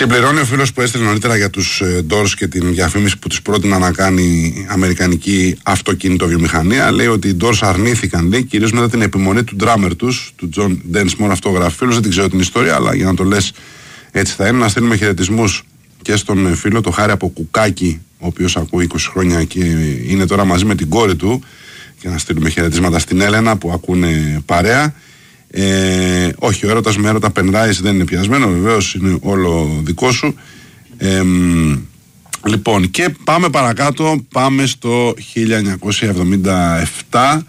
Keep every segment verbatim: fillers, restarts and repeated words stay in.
Συμπληρώνει ο φίλος που έστειλε νωρίτερα για τους ε, Doors και την διαφήμιση που τους πρότεινα να κάνει η αμερικανική αυτοκίνητο βιομηχανία. Λέει ότι οι Doors αρνήθηκαν, λέει, κυρίως μετά την επιμονή του drummer τους, του John Densmore, αυτογράφη. Φίλος, δεν την ξέρω την ιστορία, αλλά για να το λες έτσι θα είναι. Να στείλουμε χαιρετισμούς και στον φίλο, το Χάρη από Κουκάκι, ο οποίος ακούει είκοσι χρόνια και είναι τώρα μαζί με την κόρη του. Και να στείλουμε χαιρετίσματα στην Έλενα που ακούνε παρέα. Ε, όχι, ο έρωτας με έρωτα Penrise δεν είναι πιασμένο, βεβαίως είναι όλο δικό σου. Ε, λοιπόν, και πάμε παρακάτω, πάμε στο χίλια εννιακόσια εβδομήντα επτά.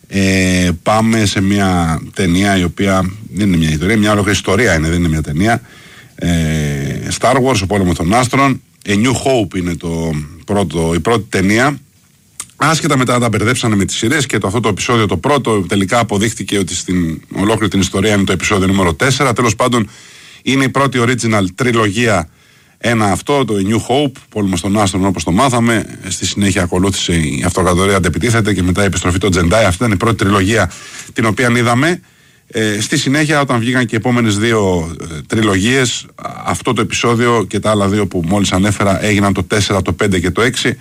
Ε, πάμε σε μια ταινία η οποία δεν είναι μια ιστορία, μια ολόκληρη ιστορία είναι, δεν είναι μια ταινία. ε, Star Wars, ο πόλεμος των άστρων. A New Hope είναι το πρώτο, η πρώτη ταινία. Άσχετα μετά τα μπερδέψανε με τις σειρές και το, αυτό το επεισόδιο το πρώτο τελικά αποδείχτηκε ότι στην ολόκληρη την ιστορία είναι το επεισόδιο νούμερο τέσσερα. Τέλος πάντων είναι η πρώτη original τριλογία, ένα αυτό, το New Hope, πόλεμος των άστρων όπως το μάθαμε. Στη συνέχεια ακολούθησε η Αυτοκρατορία αντεπιτίθεται και μετά η επιστροφή των Jedi. Αυτή ήταν η πρώτη τριλογία την οποία είδαμε. Ε, στη συνέχεια, όταν βγήκαν και οι επόμενες δύο ε, τριλογίες, αυτό το επεισόδιο και τα άλλα δύο που μόλις ανέφερα έγιναν το τέσσερα, το πέντε και το έξι.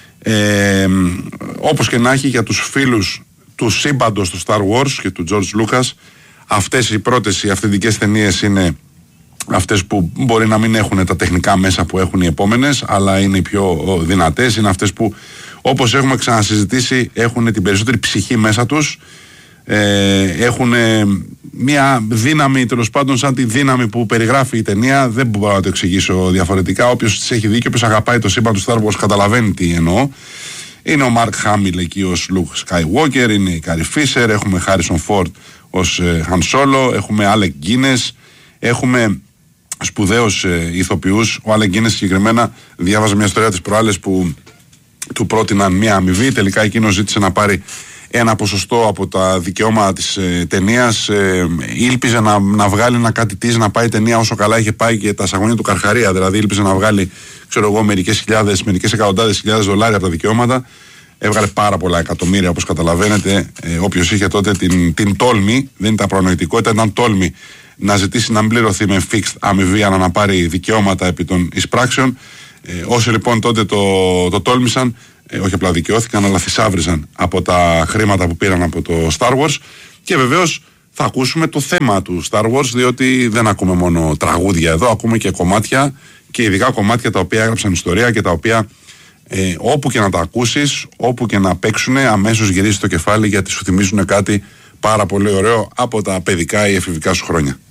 Ε, όπως και να έχει, για τους φίλους του σύμπαντος του Star Wars και του George Lucas, αυτές οι πρώτες οι αυθεντικές ταινίες είναι αυτές που μπορεί να μην έχουν τα τεχνικά μέσα που έχουν οι επόμενες, αλλά είναι οι πιο δυνατές, είναι αυτές που, όπως έχουμε ξανασυζητήσει, έχουν την περισσότερη ψυχή μέσα τους. Ε, έχουν μια δύναμη, τέλος πάντων, σαν τη δύναμη που περιγράφει η ταινία. Δεν μπορώ να το εξηγήσω διαφορετικά. Όποιος τις έχει δει και όποιος αγαπάει το σύμπαν του Star Wars καταλαβαίνει τι εννοώ. Είναι ο Mark Hamill εκεί ως Luke Skywalker, είναι η Carrie Fisher, έχουμε Harrison Ford ως ε, Han Solo, έχουμε Alec Guinness, έχουμε σπουδαίους ε, ηθοποιούς. Ο Alec Guinness συγκεκριμένα διάβαζε μια ιστορία της προάλλες που του πρότειναν μια αμοιβή. Τελικά εκείνος ζήτησε να πάρει ένα ποσοστό από τα δικαιώματα της ε, ταινίας. Ε, ήλπιζε να, να βγάλει να κάτι της, να πάει η ταινία όσο καλά είχε πάει και τα σαγόνια του Καρχαρία. Δηλαδή, ήλπιζε να βγάλει, ξέρω εγώ, μερικές χιλιάδες, μερικές εκατοντάδες χιλιάδες δολάρια από τα δικαιώματα. Έβγαλε πάρα πολλά εκατομμύρια, όπως καταλαβαίνετε. Ε, όποιος είχε τότε την, την τόλμη, δεν ήταν προνοητικότητα, ήταν τόλμη να ζητήσει να μην πληρωθεί με fixed αμοιβή, αλλά να πάρει δικαιώματα επί των εισπράξεων. Ε, όσοι λοιπόν τότε το, το τόλμησαν, Ε, όχι απλά δικαιώθηκαν, αλλά θησάβριζαν από τα χρήματα που πήραν από το Star Wars. Και βεβαίως θα ακούσουμε το θέμα του Star Wars, διότι δεν ακούμε μόνο τραγούδια εδώ, ακούμε και κομμάτια, και ειδικά κομμάτια τα οποία έγραψαν ιστορία και τα οποία ε, όπου και να τα ακούσεις, όπου και να παίξουν, αμέσως γυρίζεις το κεφάλι, γιατί σου θυμίζουν κάτι πάρα πολύ ωραίο από τα παιδικά ή εφηβικά σου χρόνια.